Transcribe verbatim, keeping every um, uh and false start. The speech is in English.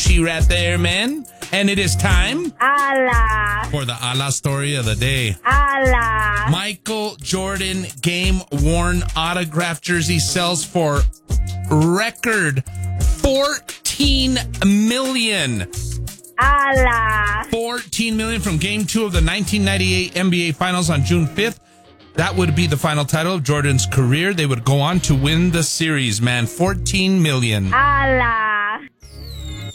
she right there, man. And it is time Allah. for the Allah story of the day. Allah. Michael Jordan game-worn autograph jersey sells for record fourteen million dollars. Allah. fourteen million dollars from Game two of the nineteen ninety-eight N B A Finals on June fifth. That would be the final title of Jordan's career. They would go on to win the series, man. fourteen million dollars. Allah.